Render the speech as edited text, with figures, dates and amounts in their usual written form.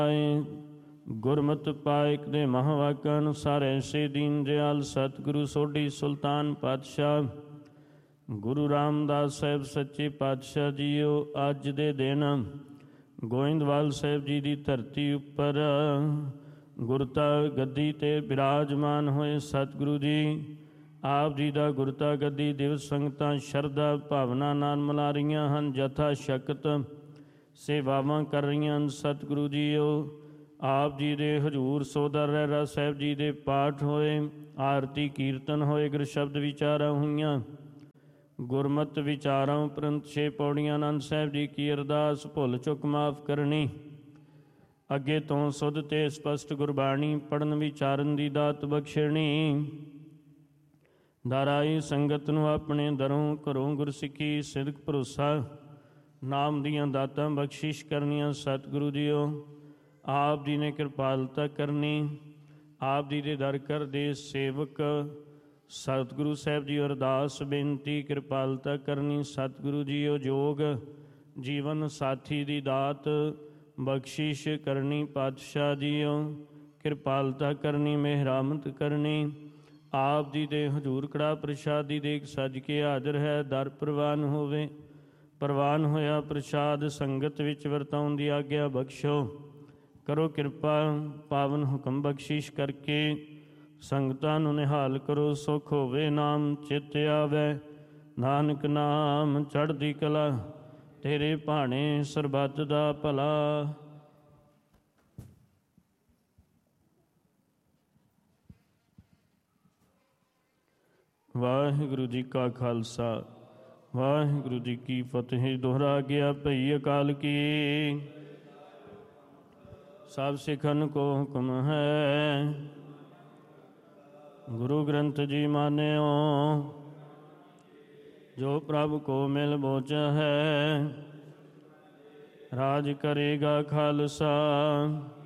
ਗੁਰਮਤਿ ਪਾਇਕ ਦੇ ਮਹਾਵਾਕਾਂ ਅਨੁਸਾਰ ਐਸੇ ਦੀਨ ਦਿਆਲ ਸਤਿਗੁਰੂ ਸੋਢੀ ਸੁਲਤਾਨ ਪਾਤਸ਼ਾਹ ਗੁਰੂ ਰਾਮਦਾਸ ਸਾਹਿਬ ਸੱਚੇ ਪਾਤਸ਼ਾਹ ਜੀਓ ਅੱਜ ਦੇ ਦਿਨ ਗੋਇੰਦਵਾਲ ਸਾਹਿਬ ਜੀ ਦੀ ਧਰਤੀ ਉੱਪਰ ਗੁਰਤਾ ਗੱਦੀ 'ਤੇ ਬਿਰਾਜਮਾਨ ਹੋਏ ਸਤਿਗੁਰੂ ਜੀ ਆਪ ਜੀ ਦਾ ਗੁਰਤਾ ਗੱਦੀ ਦਿਵਸ ਸੰਗਤਾਂ ਸ਼ਰਧਾ ਭਾਵਨਾ ਨਾਲ ਮਨਾ ਰਹੀਆਂ ਹਨ। ਜਥਾ ਸ਼ਕਤ ਸੇਵਾਵਾਂ ਕਰ ਰਹੀਆਂ ਹਨ। ਸਤਿਗੁਰੂ ਜੀਓ ਆਪ ਜੀ ਦੇ ਹਜ਼ੂਰ ਸੋਦਰ ਰਹਿਰਾ ਸਾਹਿਬ ਜੀ ਦੇ ਪਾਠ ਹੋਏ, ਆਰਤੀ ਕੀਰਤਨ ਹੋਏ, ਗੁਰ ਸ਼ਬਦ ਵਿਚਾਰਾਂ ਹੋਈਆਂ। ਗੁਰਮਤ ਵਿਚਾਰਾਂ ਉਪਰੰਤ 6 ਪੌੜੀਆਂ ਆਨੰਦ ਸਾਹਿਬ ਜੀ ਕੀ ਅਰਦਾਸ ਭੁੱਲ ਚੁੱਕ ਮਾਫ ਕਰਨੀ। ਅੱਗੇ ਤੋਂ ਸੁਧ ਤੇ ਸਪਸ਼ਟ ਗੁਰਬਾਣੀ ਪੜ੍ਹਨ ਵਿਚਾਰਨ ਦੀ ਦਾਤ ਬਖਸ਼ਣੀ। ਦਰ ਆਈ ਸੰਗਤ ਨੂੰ ਆਪਣੇ ਦਰੋਂ ਘਰੋਂ ਗੁਰਸਿੱਖੀ ਸਿਦਕ ਭਰੋਸਾ ਨਾਮ ਦੀਆਂ ਦਾਤਾਂ ਬਖਸ਼ਿਸ਼ ਕਰਨੀਆਂ। ਸਤਿਗੁਰੂ ਜੀਓ ਆਪ ਜੀ ਨੇ ਕਿਰਪਾਲਤਾ ਕਰਨੀ। ਆਪ ਜੀ ਦੇ ਦਰ ਕਰਦੇ ਸੇਵਕ ਸਤਿਗੁਰੂ ਸਾਹਿਬ ਜੀ ਅਰਦਾਸ ਬੇਨਤੀ ਕਿਰਪਾਲਤਾ ਕਰਨੀ। ਸਤਿਗੁਰੂ ਜੀਓ ਜੋਗ ਜੀਵਨ ਸਾਥੀ ਦੀ ਦਾਤ ਬਖਸ਼ਿਸ਼ ਕਰਨੀ। ਪਾਤਸ਼ਾਹ ਜੀਓ ਕਿਰਪਾਲਤਾ ਕਰਨੀ, ਮਿਹਰਾਮਤ ਕਰਨੀ। ਆਪ ਜੀ ਦੇ ਹਜ਼ੂਰ ਕੜਾ ਪ੍ਰਸ਼ਾਦੀ ਦੇਖ ਸੱਜ ਕੇ ਹਾਜ਼ਰ ਹੈ। ਦਰ ਪ੍ਰਵਾਨ ਹੋਵੇ। ਪ੍ਰਵਾਨ ਹੋਇਆ ਪ੍ਰਸ਼ਾਦ ਸੰਗਤ ਵਿੱਚ ਵਰਤਾਉਣ ਦੀ ਆਗਿਆ ਬਖਸ਼ੋ। ਕਰੋ ਕਿਰਪਾ ਪਾਵਨ ਹੁਕਮ ਬਖਸ਼ਿਸ਼ ਕਰਕੇ ਸੰਗਤਾਂ ਨੂੰ ਨਿਹਾਲ ਕਰੋ। ਸੁਖ ਹੋਵੇ ਨਾਮ ਚਿੱਤ ਆਵੈ, ਨਾਨਕ ਨਾਮ ਚੜ੍ਹਦੀ ਕਲਾ। ਤੇਰੇ ਭਾਣੇ ਸਰਬੱਤ ਦਾ ਭਲਾ। ਵਾਹਿਗੁਰੂ ਜੀ ਕਾ ਖਾਲਸਾ ਵਾਹਿਗੁਰੂ ਜੀ ਕੀ ਫਤਿਹ। ਦੁਹਰਾ ਗਿਆ ਭਈ ਅਕਾਲ ਕੀ। ਸਭ ਸਿੱਖਨ ਕੋ ਹੁਕਮ ਹੈ, ਗੁਰੂ ਗ੍ਰੰਥ ਜੀ ਮਾਨਿਓ। ਜੋ ਪ੍ਰਭ ਕੋ ਮਿਲ ਬੋਝ ਹੈ, ਰਾਜ ਕਰੇਗਾ ਖਾਲਸਾ।